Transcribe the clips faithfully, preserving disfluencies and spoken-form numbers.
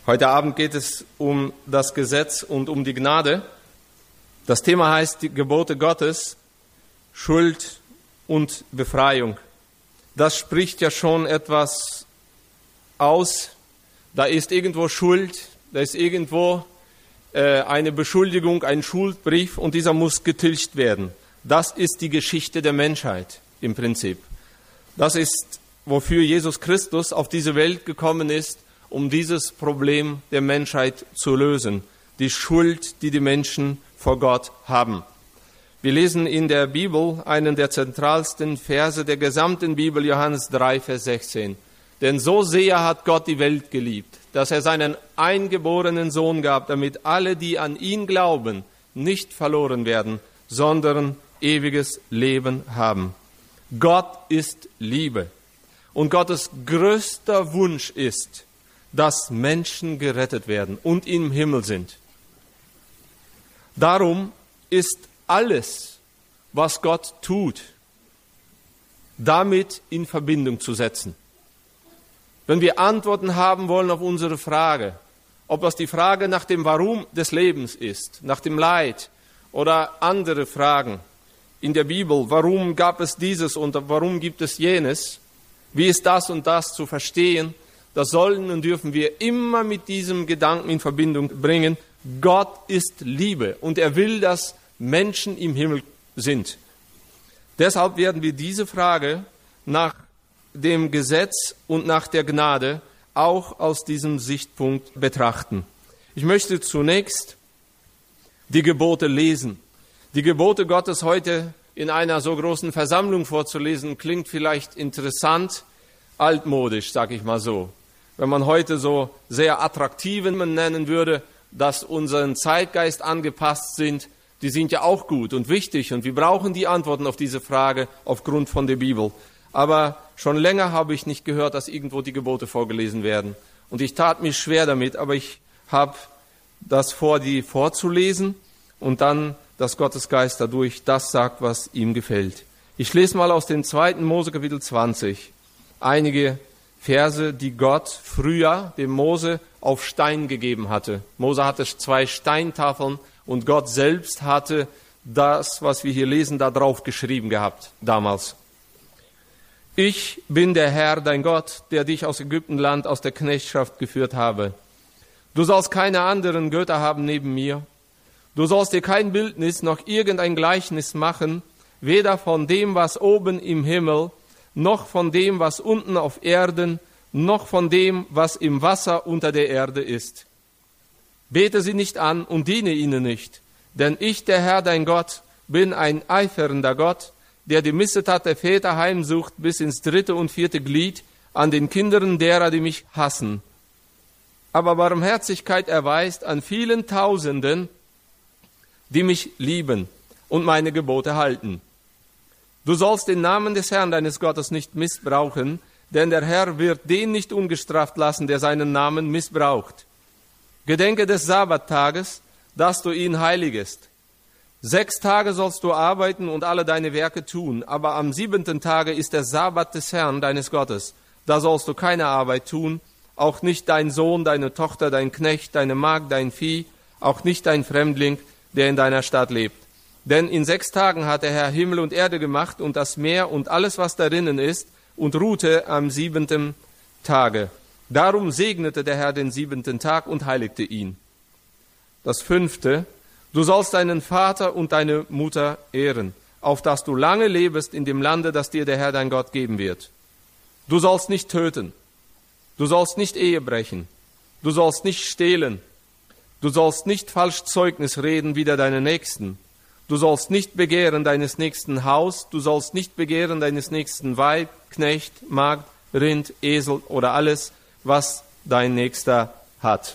Heute Abend geht es um das Gesetz und um die Gnade. Das Thema heißt die Gebote Gottes, Schuld und Befreiung. Das spricht ja schon etwas aus. Da ist irgendwo Schuld, da ist irgendwo äh, eine Beschuldigung, ein Schuldbrief und dieser muss getilgt werden. Das ist die Geschichte der Menschheit im Prinzip. Das ist, wofür Jesus Christus auf diese Welt gekommen ist, um dieses Problem der Menschheit zu lösen, die Schuld, die die Menschen vor Gott haben. Wir lesen in der Bibel einen der zentralsten Verse der gesamten Bibel, Johannes drei, Vers sechzehn. Denn so sehr hat Gott die Welt geliebt, dass er seinen eingeborenen Sohn gab, damit alle, die an ihn glauben, nicht verloren werden, sondern ewiges Leben haben. Gott ist Liebe. Und Gottes größter Wunsch ist, dass Menschen gerettet werden und im Himmel sind. Darum ist alles, was Gott tut, damit in Verbindung zu setzen. Wenn wir Antworten haben wollen auf unsere Frage, ob das die Frage nach dem Warum des Lebens ist, nach dem Leid oder andere Fragen in der Bibel, warum gab es dieses und warum gibt es jenes, wie ist das und das zu verstehen, das sollen und dürfen wir immer mit diesem Gedanken in Verbindung bringen. Gott ist Liebe und er will, dass Menschen im Himmel sind. Deshalb werden wir diese Frage nach dem Gesetz und nach der Gnade auch aus diesem Sichtpunkt betrachten. Ich möchte zunächst die Gebote lesen. Die Gebote Gottes heute in einer so großen Versammlung vorzulesen, klingt vielleicht interessant, altmodisch, sag ich mal so. Wenn man heute so sehr attraktiven nennen würde, dass unseren Zeitgeist angepasst sind, die sind ja auch gut und wichtig und wir brauchen die Antworten auf diese Frage aufgrund von der Bibel. Aber schon länger habe ich nicht gehört, dass irgendwo die Gebote vorgelesen werden. Und ich tat mich schwer damit, aber ich habe das vor, die vorzulesen und dann, dass Gottes Geist dadurch das sagt, was ihm gefällt. Ich lese mal aus dem zweiten Mose Kapitel zwanzig einige Verse, die Gott früher dem Mose auf Stein gegeben hatte. Mose hatte zwei Steintafeln und Gott selbst hatte das, was wir hier lesen, da drauf geschrieben gehabt, damals. Ich bin der Herr, dein Gott, der dich aus Ägyptenland, aus der Knechtschaft geführt habe. Du sollst keine anderen Götter haben neben mir. Du sollst dir kein Bildnis noch irgendein Gleichnis machen, weder von dem, was oben im Himmel, noch von dem, was unten auf Erden, noch von dem, was im Wasser unter der Erde ist. Bete sie nicht an und diene ihnen nicht, denn ich, der Herr, dein Gott, bin ein eifernder Gott, der die Missetat der Väter heimsucht bis ins dritte und vierte Glied an den Kindern derer, die mich hassen. Aber Barmherzigkeit erweist an vielen Tausenden, die mich lieben und meine Gebote halten. Du sollst den Namen des Herrn deines Gottes nicht missbrauchen, denn der Herr wird den nicht ungestraft lassen, der seinen Namen missbraucht. Gedenke des Sabbattages, dass du ihn heiligest. Sechs Tage sollst du arbeiten und alle deine Werke tun, aber am siebenten Tage ist der Sabbat des Herrn deines Gottes. Da sollst du keine Arbeit tun, auch nicht dein Sohn, deine Tochter, dein Knecht, deine Magd, dein Vieh, auch nicht dein Fremdling, der in deiner Stadt lebt. Denn in sechs Tagen hat der Herr Himmel und Erde gemacht und das Meer und alles, was darinnen ist, und ruhte am siebenten Tage. Darum segnete der Herr den siebenten Tag und heiligte ihn. Das fünfte, du sollst deinen Vater und deine Mutter ehren, auf dass du lange lebest in dem Lande, das dir der Herr dein Gott geben wird. Du sollst nicht töten, du sollst nicht Ehe brechen, du sollst nicht stehlen, du sollst nicht falsch Zeugnis reden wider deine Nächsten. Du sollst nicht begehren deines nächsten Haus, du sollst nicht begehren deines nächsten Weib, Knecht, Magd, Rind, Esel oder alles, was dein Nächster hat.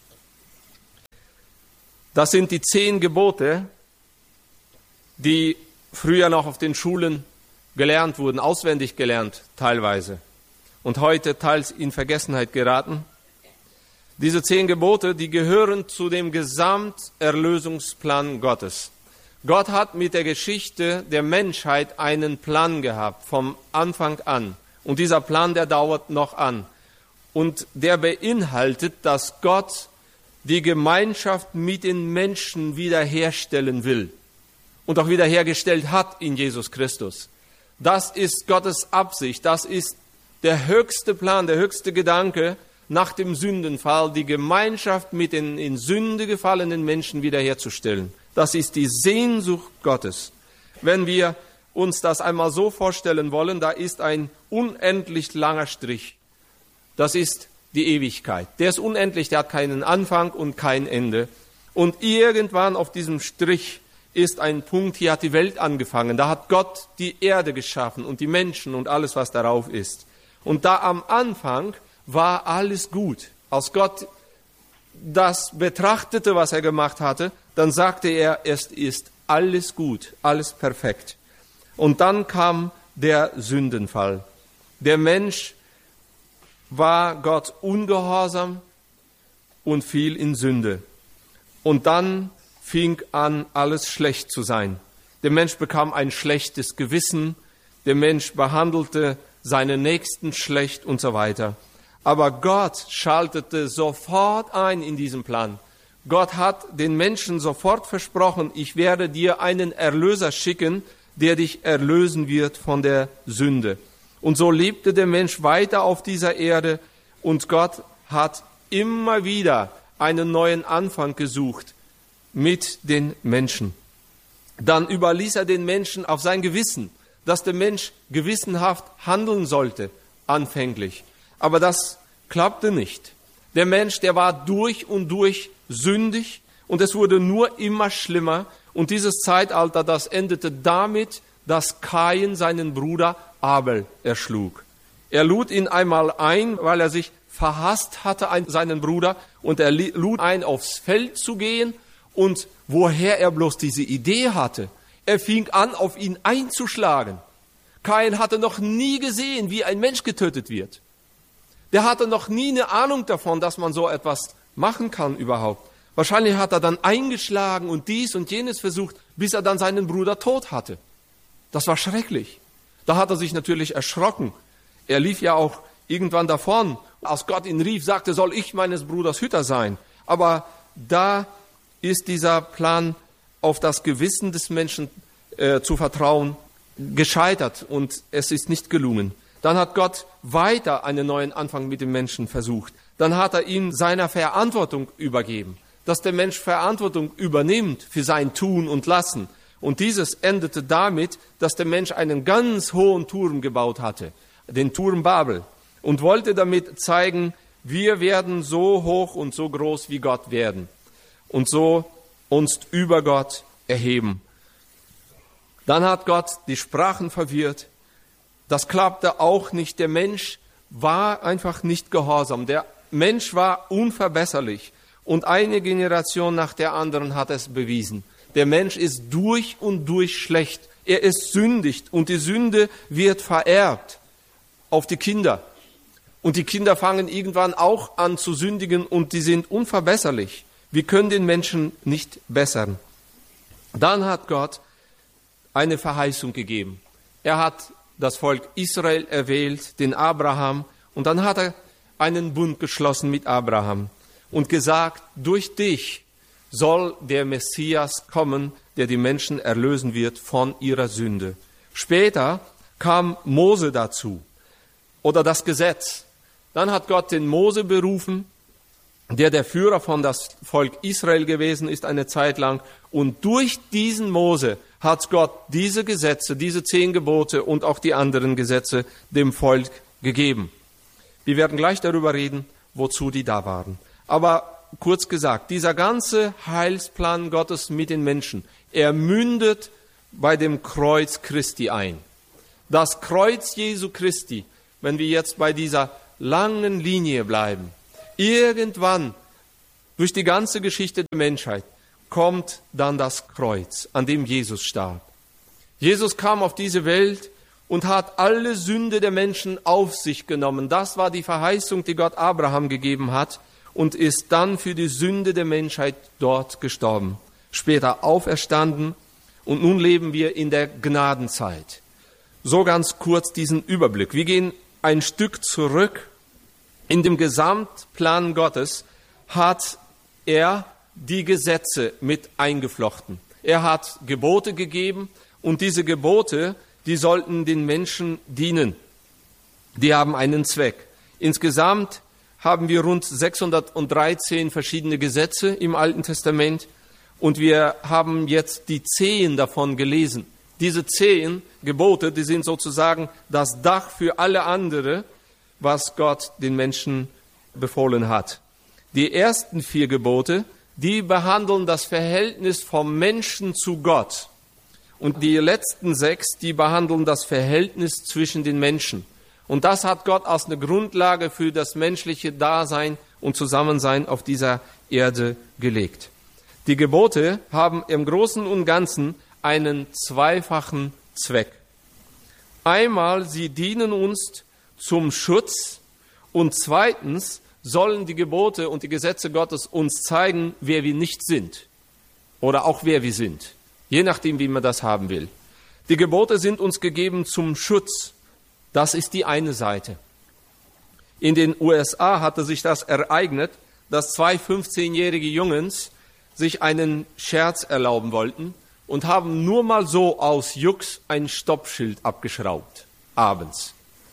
Das sind die zehn Gebote, die früher noch auf den Schulen gelernt wurden, auswendig gelernt teilweise und heute teils in Vergessenheit geraten. Diese zehn Gebote, die gehören zu dem Gesamterlösungsplan Gottes. Gott hat mit der Geschichte der Menschheit einen Plan gehabt, vom Anfang an. Und dieser Plan, der dauert noch an. Und der beinhaltet, dass Gott die Gemeinschaft mit den Menschen wiederherstellen will und auch wiederhergestellt hat in Jesus Christus. Das ist Gottes Absicht, das ist der höchste Plan, der höchste Gedanke nach dem Sündenfall, die Gemeinschaft mit den in Sünde gefallenen Menschen wiederherzustellen. Das ist die Sehnsucht Gottes. Wenn wir uns das einmal so vorstellen wollen, da ist ein unendlich langer Strich. Das ist die Ewigkeit. Der ist unendlich, der hat keinen Anfang und kein Ende. Und irgendwann auf diesem Strich ist ein Punkt, hier hat die Welt angefangen. Da hat Gott die Erde geschaffen und die Menschen und alles, was darauf ist. Und da am Anfang war alles gut. Als Gott das betrachtete, was er gemacht hatte, dann sagte er, es ist alles gut, alles perfekt. Und dann kam der Sündenfall. Der Mensch war Gott ungehorsam und fiel in Sünde. Und dann fing an, alles schlecht zu sein. Der Mensch bekam ein schlechtes Gewissen, der Mensch behandelte seine Nächsten schlecht und so weiter. Aber Gott schaltete sofort ein in diesen Plan. Gott hat den Menschen sofort versprochen, ich werde dir einen Erlöser schicken, der dich erlösen wird von der Sünde. Und so lebte der Mensch weiter auf dieser Erde und Gott hat immer wieder einen neuen Anfang gesucht mit den Menschen. Dann überließ er den Menschen auf sein Gewissen, dass der Mensch gewissenhaft handeln sollte, anfänglich. Aber das klappte nicht. Der Mensch, der war durch und durch sündig und es wurde nur immer schlimmer. Und dieses Zeitalter, das endete damit, dass Kain seinen Bruder Abel erschlug. Er lud ihn einmal ein, weil er sich verhasst hatte an seinen Bruder, und er lud ein, aufs Feld zu gehen. Und woher er bloß diese Idee hatte, er fing an, auf ihn einzuschlagen. Kain hatte noch nie gesehen, wie ein Mensch getötet wird. Der hatte noch nie eine Ahnung davon, dass man so etwas machen kann überhaupt. Wahrscheinlich hat er dann eingeschlagen und dies und jenes versucht, bis er dann seinen Bruder tot hatte. Das war schrecklich. Da hat er sich natürlich erschrocken. Er lief ja auch irgendwann davon. Als Gott ihn rief, sagte, soll ich meines Bruders Hüter sein? Aber da ist dieser Plan, auf das Gewissen des Menschen äh, zu vertrauen, gescheitert und es ist nicht gelungen. Dann hat Gott weiter einen neuen Anfang mit dem Menschen versucht. Dann hat er ihn seiner Verantwortung übergeben, dass der Mensch Verantwortung übernimmt für sein Tun und Lassen. Und dieses endete damit, dass der Mensch einen ganz hohen Turm gebaut hatte, den Turm Babel, und wollte damit zeigen, wir werden so hoch und so groß wie Gott werden und so uns über Gott erheben. Dann hat Gott die Sprachen verwirrt. Das klappte auch nicht. Der Mensch war einfach nicht gehorsam. Der Mensch war unverbesserlich. Und eine Generation nach der anderen hat es bewiesen. Der Mensch ist durch und durch schlecht. Er ist sündigt und die Sünde wird vererbt auf die Kinder. Und die Kinder fangen irgendwann auch an zu sündigen und die sind unverbesserlich. Wir können den Menschen nicht bessern. Dann hat Gott eine Verheißung gegeben. Er hat das Volk Israel erwählt, den Abraham, und dann hat er einen Bund geschlossen mit Abraham und gesagt, durch dich soll der Messias kommen, der die Menschen erlösen wird von ihrer Sünde. Später kam Mose dazu oder das Gesetz. Dann hat Gott den Mose berufen, der der Führer von das Volk Israel gewesen ist eine Zeit lang. Und durch diesen Mose hat Gott diese Gesetze, diese zehn Gebote und auch die anderen Gesetze dem Volk gegeben. Wir werden gleich darüber reden, wozu die da waren. Aber kurz gesagt, dieser ganze Heilsplan Gottes mit den Menschen, er mündet bei dem Kreuz Christi ein. Das Kreuz Jesu Christi, wenn wir jetzt bei dieser langen Linie bleiben, irgendwann durch die ganze Geschichte der Menschheit kommt dann das Kreuz, an dem Jesus starb. Jesus kam auf diese Welt und hat alle Sünde der Menschen auf sich genommen. Das war die Verheißung, die Gott Abraham gegeben hat, und ist dann für die Sünde der Menschheit dort gestorben. Später auferstanden und nun leben wir in der Gnadenzeit. So ganz kurz diesen Überblick. Wir gehen ein Stück zurück In dem Gesamtplan Gottes hat er die Gesetze mit eingeflochten. Er hat Gebote gegeben und diese Gebote, die sollten den Menschen dienen. Die haben einen Zweck. Insgesamt haben wir rund sechshundertdreizehn verschiedene Gesetze im Alten Testament und wir haben jetzt die zehn davon gelesen. Diese zehn Gebote, die sind sozusagen das Dach für alle andere, was Gott den Menschen befohlen hat. Die ersten vier Gebote, die behandeln das Verhältnis vom Menschen zu Gott. Und die letzten sechs, die behandeln das Verhältnis zwischen den Menschen. Und das hat Gott als eine Grundlage für das menschliche Dasein und Zusammensein auf dieser Erde gelegt. Die Gebote haben im Großen und Ganzen einen zweifachen Zweck. Einmal, sie dienen uns zum Schutz und zweitens sollen die Gebote und die Gesetze Gottes uns zeigen, wer wir nicht sind oder auch wer wir sind, je nachdem, wie man das haben will. Die Gebote sind uns gegeben zum Schutz. Das ist die eine Seite. In den U S A hatte sich das ereignet, dass zwei fünfzehnjährige Jungs sich einen Scherz erlauben wollten und haben nur mal so aus Jux ein Stoppschild abgeschraubt, abends.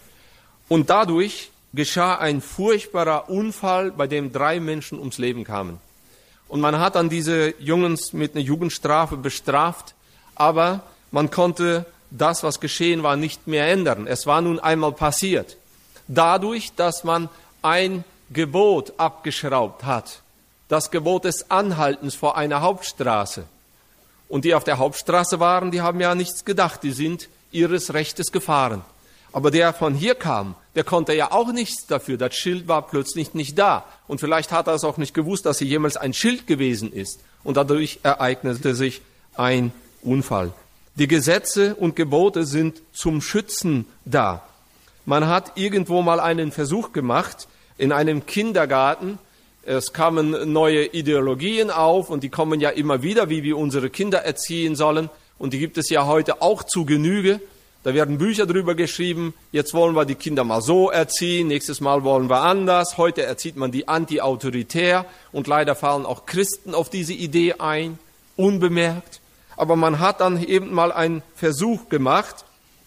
Und dadurch geschah ein furchtbarer Unfall, bei dem drei Menschen ums Leben kamen. Und man hat dann diese Jungs mit einer Jugendstrafe bestraft, aber man konnte das, was geschehen war, nicht mehr ändern. Es war nun einmal passiert. Dadurch, dass man ein Gebot abgeschraubt hat, das Gebot des Anhaltens vor einer Hauptstraße. Und die auf der Hauptstraße waren, die haben ja nichts gedacht, die sind ihres Rechtes gefahren. Aber der von hier kam, der konnte ja auch nichts dafür. Das Schild war plötzlich nicht da. Und vielleicht hat er es auch nicht gewusst, dass hier jemals ein Schild gewesen ist. Und dadurch ereignete sich ein Unfall. Die Gesetze und Gebote sind zum Schützen da. Man hat irgendwo mal einen Versuch gemacht in einem Kindergarten. Es kamen neue Ideologien auf und die kommen ja immer wieder, wie wir unsere Kinder erziehen sollen. Und die gibt es ja heute auch zu Genüge. Da werden Bücher drüber geschrieben, jetzt wollen wir die Kinder mal so erziehen, nächstes Mal wollen wir anders. Heute erzieht man die anti-autoritär und leider fallen auch Christen auf diese Idee ein, unbemerkt. Aber man hat dann eben mal einen Versuch gemacht.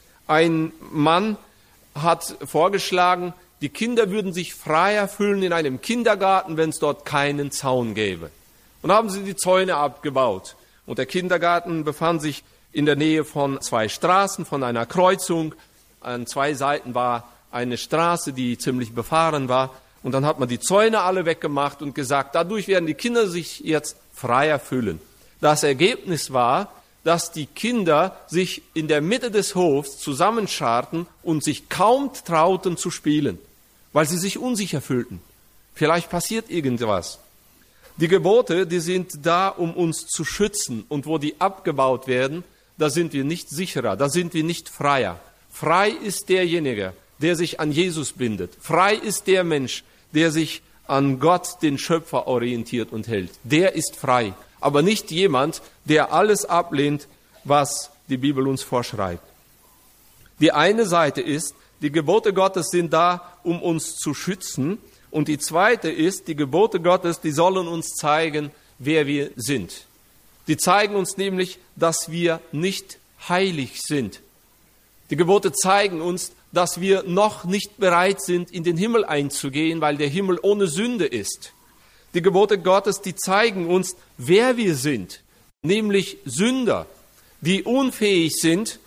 Ein Mann hat vorgeschlagen, die Kinder würden sich freier fühlen in einem Kindergarten, wenn es dort keinen Zaun gäbe. Und haben sie die Zäune abgebaut. Und der Kindergarten befand sich in der Nähe von zwei Straßen, von einer Kreuzung. An zwei Seiten war eine Straße, die ziemlich befahren war. Und dann hat man die Zäune alle weggemacht und gesagt, dadurch werden die Kinder sich jetzt freier fühlen. Das Ergebnis war, dass die Kinder sich in der Mitte des Hofs zusammenscharten und sich kaum trauten zu spielen, weil sie sich unsicher fühlten. Vielleicht passiert irgendwas. Die Gebote, die sind da, um uns zu schützen. Und wo die abgebaut werden, da sind wir nicht sicherer, da sind wir nicht freier. Frei ist derjenige, der sich an Jesus bindet. Frei ist der Mensch, der sich an Gott, den Schöpfer, orientiert und hält. Der ist frei, aber nicht jemand, der alles ablehnt, was die Bibel uns vorschreibt. Die eine Seite ist, die Gebote Gottes sind da, um uns zu schützen. Und die zweite ist, die Gebote Gottes, die sollen uns zeigen, wer wir sind. Die zeigen uns nämlich, dass wir nicht heilig sind. Die Gebote zeigen uns, dass wir noch nicht bereit sind, in den Himmel einzugehen, weil der Himmel ohne Sünde ist. Die Gebote Gottes, die zeigen uns, wer wir sind, nämlich Sünder, die unfähig sind,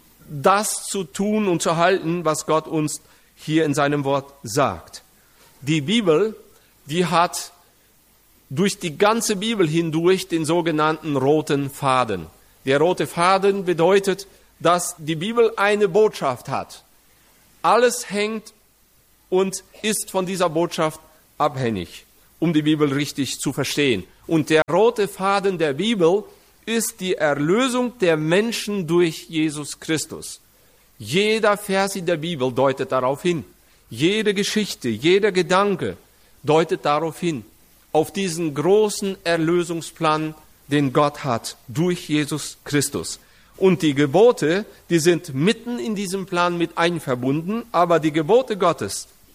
das zu tun und zu halten, was Gott uns hier in seinem Wort sagt. Die Bibel, die hat durch die ganze Bibel hindurch den sogenannten roten Faden. Der rote Faden bedeutet, dass die Bibel eine Botschaft hat. Alles hängt und ist von dieser Botschaft abhängig, um die Bibel richtig zu verstehen. Und der rote Faden der Bibel ist die Erlösung der Menschen durch Jesus Christus. Jeder Vers in der Bibel deutet darauf hin. Jede Geschichte, jeder Gedanke deutet darauf hin, auf diesen großen Erlösungsplan, den Gott hat durch Jesus Christus. Und die Gebote, die sind mitten in diesem Plan mit einverbunden, aber die Gebote Gottes,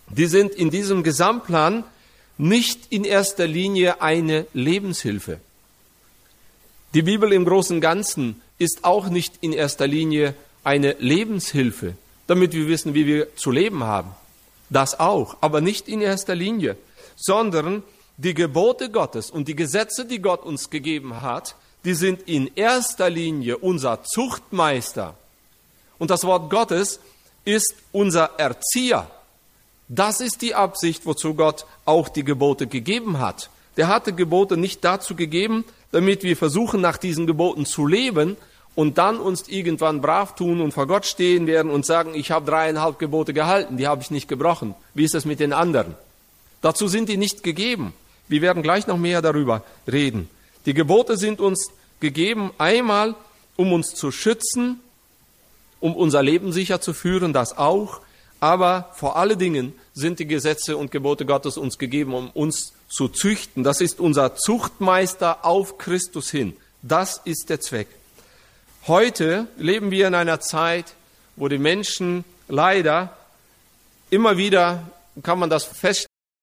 die sind in diesem Gesamtplan nicht in erster Linie eine Lebenshilfe. Die Bibel im Großen und Ganzen ist auch nicht in erster Linie eine Lebenshilfe, damit wir wissen, wie wir zu leben haben. Das auch, aber nicht in erster Linie, sondern die Gebote Gottes und die Gesetze, die Gott uns gegeben hat, die sind in erster Linie unser Zuchtmeister. Und das Wort Gottes ist unser Erzieher. Das ist die Absicht, wozu Gott auch die Gebote gegeben hat. Der hatte Gebote nicht dazu gegeben, damit wir versuchen, nach diesen Geboten zu leben und dann uns irgendwann brav tun und vor Gott stehen werden und sagen, ich habe dreieinhalb Gebote gehalten, die habe ich nicht gebrochen. Wie ist es mit den anderen? Dazu sind die nicht gegeben. Wir werden gleich noch mehr darüber reden. Die Gebote sind uns gegeben, einmal, um uns zu schützen, um unser Leben sicher zu führen, das auch. Aber vor allen Dingen sind die Gesetze und Gebote Gottes uns gegeben, um uns zu züchten. Das ist unser Zuchtmeister auf Christus hin. Das ist der Zweck. Heute leben wir in einer Zeit, wo die Menschen leider immer wieder, kann man das